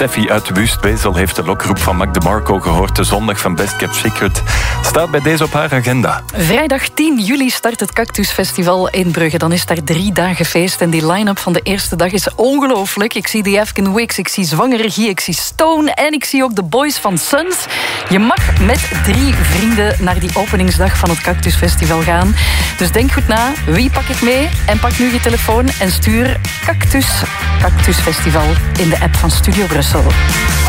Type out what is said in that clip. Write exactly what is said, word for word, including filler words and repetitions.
Steffi uit Wustwezel heeft de lokroep van Mac DeMarco gehoord. De zondag van Best Kept Secret staat bij deze op haar agenda. Vrijdag tien juli start het Cactus Festival in Brugge. Dan is daar drie dagen feest en die line-up van de eerste dag is ongelooflijk. Ik zie The Afghan Wigs, ik zie Zwangere Guy, ik zie Stone en ik zie ook de boys van Suns. Je mag met drie vrienden naar die openingsdag van het Cactus Festival gaan. Dus denk goed na, wie pak ik mee? En pak nu je telefoon en stuur Cactus, Cactus Festival in de app van Studio Brussel.